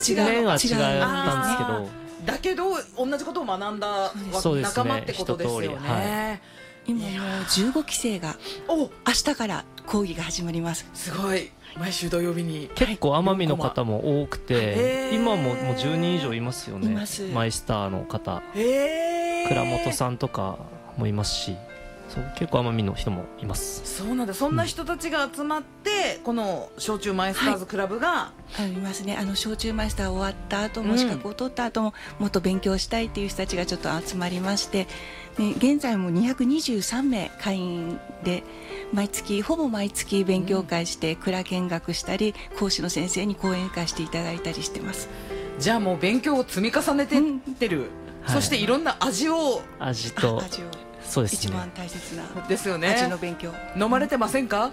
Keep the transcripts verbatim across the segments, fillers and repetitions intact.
違う面は違ったんですけど、 あーだけど同じことを学んだそうですね仲間ってことですよ一通りはね。 今もうじゅうごきせいがお明日から講義が始まります。 すごい、毎週土曜日に結構奄美の方も多くて、 へー今ももうじゅうにん以上いますよね。 いますマイスターの方、 へー倉本さんとかもいますし、そう結構奄美の人もいます。 そうなんだ。そんな人たちが集まって、この焼酎マイスターズクラブが、 ありますね。あの焼酎マイスター終わった後うんも資格を取った後ももっと勉強したいっていう人たちがちょっと集まりまして、ね、現在もにひゃくにじゅうさんめい会員で毎月ほぼ毎月勉強会して蔵見学したり、講師の先生に講演会していただいたりしてます。 じゃあもう勉強を積み重ねてってる、 はいそしていろんな味を味とあ味をそうですね。 一番大切なですよね。 味の勉強。 飲まれてませんか？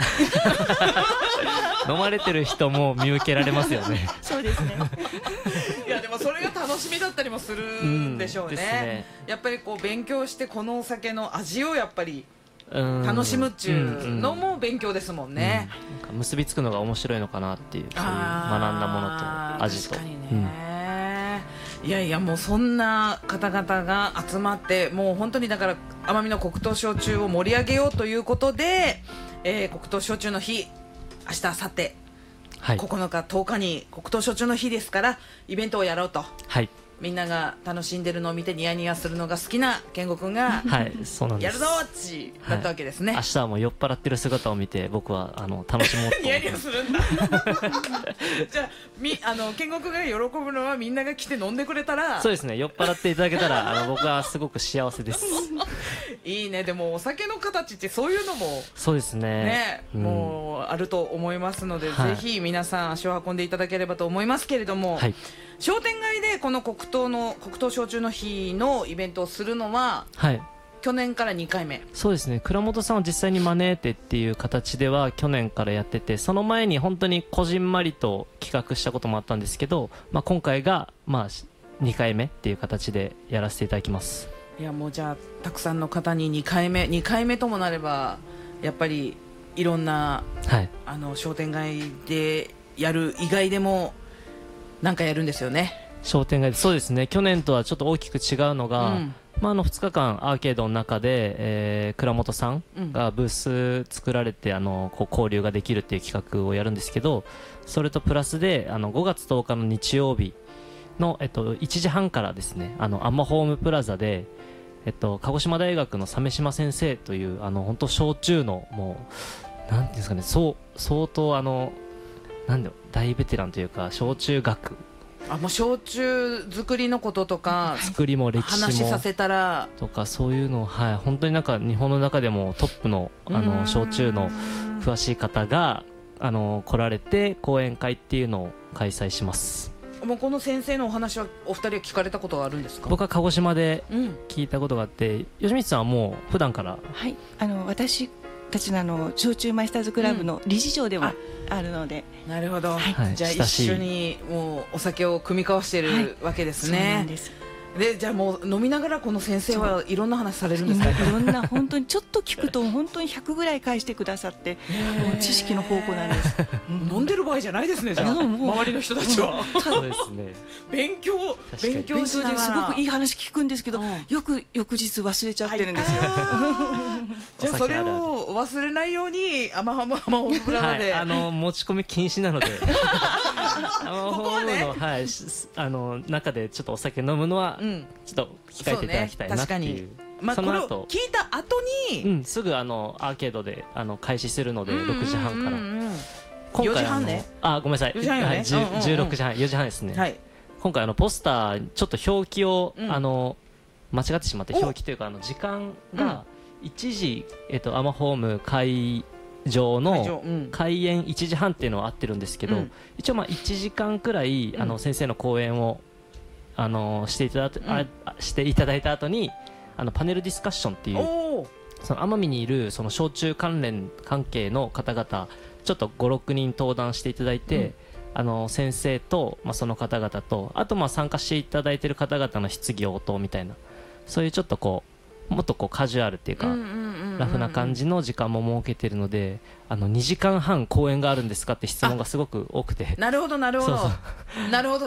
飲まれてる人も見受けられますよね。 そうですね。 いやでもそれが楽しみだったりもするんでしょうね。 うんですねやっぱりこう勉強してこのお酒の味をやっぱりうん楽しむっちゅうのんんも勉強ですもんね。 なんか結びつくのが面白いのかなっていう、そういう学んだものと味と。 確かにうんね、いやいやもうそんな方々が集まってもう本当にだから奄美の黒糖焼酎を盛り上げようということで、えー黒糖焼酎の日明日明後日はいここのかとおかに黒糖焼酎の日ですからイベントをやろうと、 はいみんなが楽しんでるのを見てニヤニヤするのが好きな健吾くんがはいそうなんです。 やるぞーっちだったわけですね、 明日はもう酔っ払ってる姿を見て僕はあの楽しもうとニヤニ思ってます。 ヤするんだじゃあみあの健吾くんが喜ぶのはみんなが来て飲んでくれたらそうですね、酔っ払っていただけたらあの僕はすごく幸せです。 いいね。でもお酒の形ってそういうのもそうですね。 ね、 うんもうあると思いますので、 はいぜひ皆さん足を運んでいただければと思いますけれども、 はい商店街でこの黒糖の黒糖焼酎の日のイベントをするのははい。 去年からにかいめ。 そうですね、倉本さんを実際に招いてっていう形では去年からやってて、その前に本当にこじんまりと企画したこともあったんですけど、まあ、今回がまあにかいめっていう形でやらせていただきます。 いやもうじゃあたくさんの方ににかいめにかいめともなればやっぱりいろんなはい、 あの商店街でやる以外でもなんかやるんですよね。 商店街でそうですね、去年とはちょっと大きく違うのが、 うんまあ、あのふつかかんアーケードの中で、えー倉本さんがブース作られて、あのこう交流ができるっていう企画をやるんですけど、それとプラスであのごがつとおかの日曜日の、えっと、いちじはんからですね、あのアマホームプラザで、えっと、鹿児島大学の鮫島先生というあの本当焼酎のもうなんていうんですかね、そう相当あのなんだろう大ベテランというか焼酎学あもう焼酎作りのこととか作りも歴史も話させたらとかそういうのを、はい、本当になんか日本の中でもトップのあうーんの焼酎の詳しい方があの来られて講演会っていうのを開催します。 もうこの先生のお話はお二人は聞かれたことがあるんですか？ 僕は鹿児島でうん聞いたことがあって、吉光さんはもう普段からはい、あの私たちのあの焼酎マイスターズクラブの理事長でもあるので、 なるほど、 はいじゃあ一親しい緒にもうお酒を組み交わしているわけですそうなんね、 です。 でじゃあもう飲みながらこの先生はいろんな話されるんですか？ いろんな本当にちょっと聞くと本当にひゃくぐらい返してくださって、もう知識の宝庫なんです。 飲んでる場合じゃないですね。じゃあいやもう周りの人たちはそうですね勉強かに勉強勉しながら強ですごくいい話聞くんですけど、 うんよく翌日忘れちゃってるんですよ。 あーじゃあそれを忘れないようにアマハムアマホームプラザで、 はい、あの持ち込み禁止なのであのここはねホームの、はい、しあの中でちょっとお酒飲むのはうんちょっと控えていただきたいなってそうねいう。 まあ、これをその後聞いた後に、 うん、すぐあのアーケードであの開始するのでうんうんうんうんろくじはんからよじはんねあのあごめんなさいよじはんよねはいじゅううんうんうんじゅうろくじはんよじはんですね、 はい今回あのポスターちょっと表記を、 うんあの間違ってしまってお表記というかあの時間がいちじ、えっと、アマホーム会場会場のうん開演いちじはんっていうのは合ってるんですけど、 うん一応まあいちじかんくらい、 うんあの先生の講演をあのしていただいて、ああしていただいた後にあのパネルディスカッションっていうおーその奄美にいるその焼酎関連関係の方々ちょっとごろくにん登壇していただいて、 うんあの先生と、まあ、その方々とあとまあ参加していただいている方々の質疑応答みたいなそういうちょっとこうもっとこうカジュアルっていうか、 うんうんうんうんラフな感じの時間も設けているのであのにじかんはん公演があるんですかって質問がすごく多くてなるほどなるほどそうそなるほど